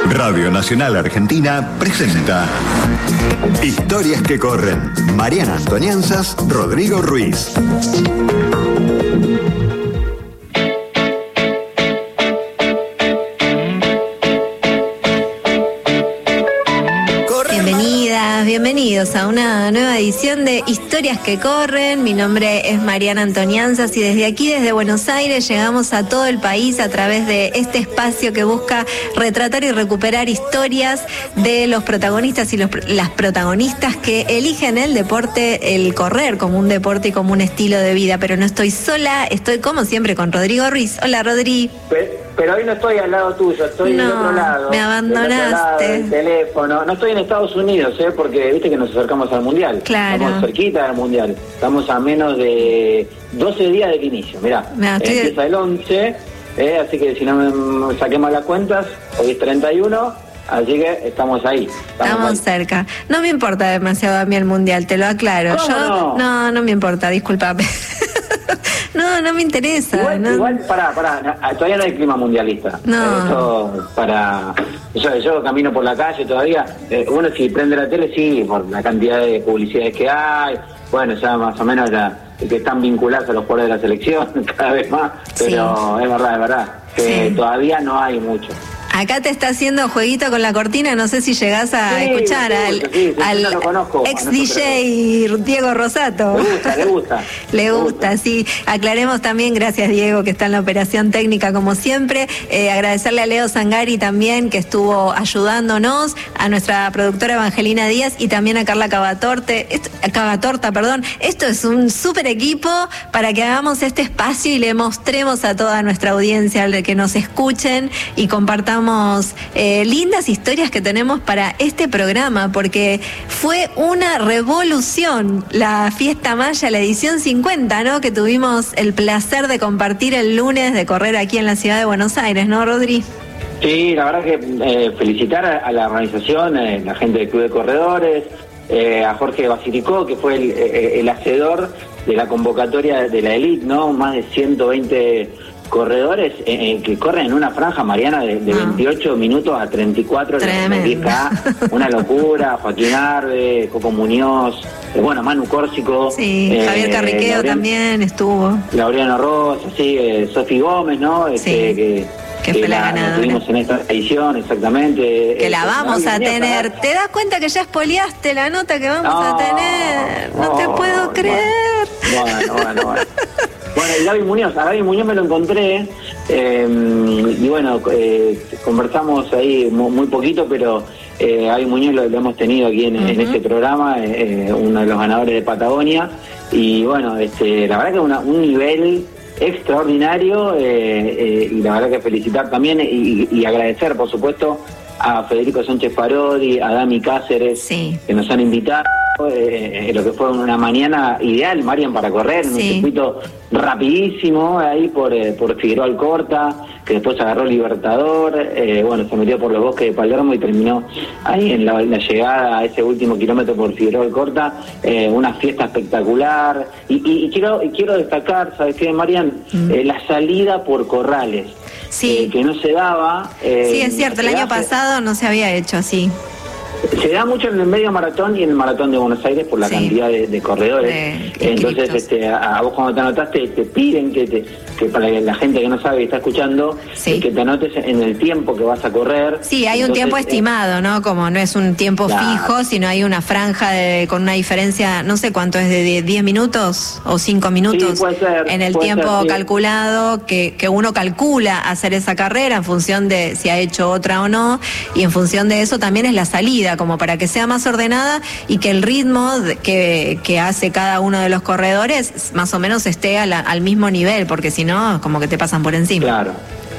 Radio Nacional Argentina presenta Historias que corren. Mariana Antonianzas, Rodrigo Ruiz. Bienvenidos a una nueva edición de Historias que corren. Mi nombre es Mariana Antonianzas y desde aquí, desde Buenos Aires, llegamos a todo el país a través de este espacio que busca retratar y recuperar historias de los protagonistas y las protagonistas que eligen el deporte, el correr como un deporte y como un estilo de vida. Pero no estoy sola, estoy como siempre con Rodrigo Ruiz. Hola, Rodri. Pero hoy no estoy al lado tuyo, estoy del otro lado. Me abandonaste. Del otro lado del teléfono. No estoy en Estados Unidos, porque viste que nos acercamos al Mundial. Claro. Estamos cerquita del Mundial. Estamos a menos de 12 días del inicio. Mirá, empieza el 11, así que si no me saquemos las cuentas, hoy es 31, así que estamos ahí. Estamos cerca. No me importa demasiado a mí el Mundial, te lo aclaro. ¿Cómo no? No me importa, discúlpame. No me interesa. Igual, pará, todavía no hay clima mundialista. No. Yo camino por la calle todavía. Uno si prende la tele, sí, por la cantidad de publicidades que hay. Bueno, ya más o menos que están vinculados a los jugadores de la selección cada vez más. Pero sí. Es verdad, que todavía no hay mucho. Acá te está haciendo jueguito con la cortina, no sé si llegás a escuchar al ex DJ Diego Rosato. Le gusta, sí. Aclaremos también, gracias Diego, que está en la operación técnica como siempre. Agradecerle a Leo Zangari también, que estuvo ayudándonos, a nuestra productora Evangelina Díaz y también a Carla Cavatorta. Esto es un súper equipo para que hagamos este espacio y le mostremos a toda nuestra audiencia que nos escuchen y compartamos lindas historias que tenemos para este programa, porque fue una revolución la Fiesta Maya, la edición 50, ¿no? Que tuvimos el placer de compartir el lunes, de correr aquí en la ciudad de Buenos Aires, ¿no, Rodri? Sí, la verdad que felicitar a la organización, la gente del Club de Corredores, a Jorge Basilicó, que fue el hacedor de la convocatoria de la Elite, ¿no? Más de 120 corredores que corren en una franja, Mariana, de 28 minutos a 34, 10K, una locura. Joaquín Arbe, Coco Muñoz, Manu Córsico. Sí, Javier Carriqueo también estuvo. Laureano Rosa, Sofi Gómez, ¿no? Que fue la ganadora. Tuvimos en esta edición, exactamente. Que la vamos a tener. ¿Te das cuenta que ya espoliaste la nota que vamos a tener? No te puedo creer. Bueno. Bueno, y a Gaby Muñoz me lo encontré, conversamos ahí muy poquito, pero Gaby Muñoz lo hemos tenido aquí en este programa, uno de los ganadores de Patagonia, y bueno, la verdad que un nivel extraordinario, y la verdad que felicitar también y agradecer, por supuesto, a Federico Sánchez Parodi, a Dami Cáceres, que nos han invitado. Lo que fue una mañana ideal, Marian, para correr en un circuito rapidísimo ahí por Figueroa Alcorta, que después agarró Libertador, se metió por los bosques de Palermo y terminó ahí en la llegada a ese último kilómetro por Figueroa Alcorta, una fiesta espectacular, y quiero destacar, ¿sabes qué, Marian? La salida por Corrales, que no se daba. Sí, es cierto, el año pasado no se había hecho así. Se da mucho en el medio maratón y en el maratón de Buenos Aires por la cantidad de corredores. Entonces, a vos cuando te anotaste, te piden que para la gente que no sabe y está escuchando, que te anotes en el tiempo que vas a correr. Sí, hay un tiempo estimado, ¿no? Como no es un tiempo fijo, sino hay una franja con una diferencia, no sé cuánto es, de 10 minutos o 5 minutos. Sí, puede ser, en el tiempo calculado, que uno calcula hacer esa carrera en función de si ha hecho otra o no, y en función de eso también es la salida, como para que sea más ordenada y que el ritmo que hace cada uno de los corredores más o menos esté al mismo nivel, porque si no, como que te pasan por encima. Claro.